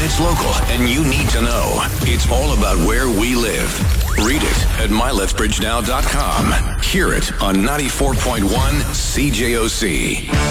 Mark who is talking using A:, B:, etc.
A: it's local and you need to know. It's all about where we live. Read it at mylethbridgenow.com. Hear it on 94.1 CJOC.